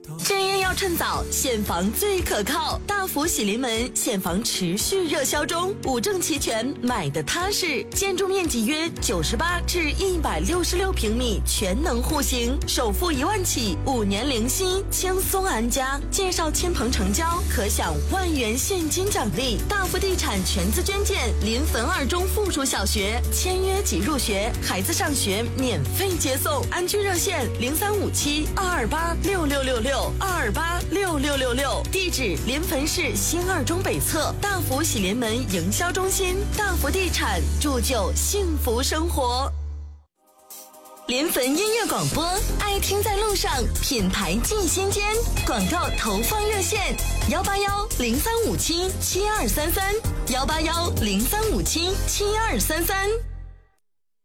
正业要趁早，现房最可靠。大福喜临门现房持续热销中，五证齐全，买的踏实。建筑面积约98至166平米，全能户型，首付1万起，5年零息，轻松安家。介绍亲朋成交，可享1万元现金奖励。大福地产全资捐建临汾2中附属小学，签约即入学，孩子上学免费接送。安居热线0357-228-6666，228-6666。地址临汾市新2中北侧，大福喜临门营销中心。大福地产，铸就幸福生活。临汾音乐广播，爱听在路上，品牌进心间。广告投放热线：181-0357-7233，181-0357-7233。